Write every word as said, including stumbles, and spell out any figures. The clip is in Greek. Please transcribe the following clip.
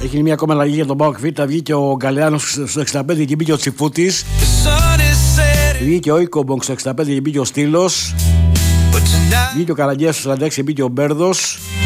Έχει μια ακόμα αλλαγή για τον ΠΑΟΚ Β. Βγήκε ο Γκαλεάνος στο εξήντα πέντε και μπήκε ο Τσιφούτης. Βγήκε ο Οίκομπονγκ στο εξήντα πέντε και μπήκε ο Στήλος. Βγήκε ο Καραγκιάς στο σαράντα έξι και μπήκε ο Μπέρδος.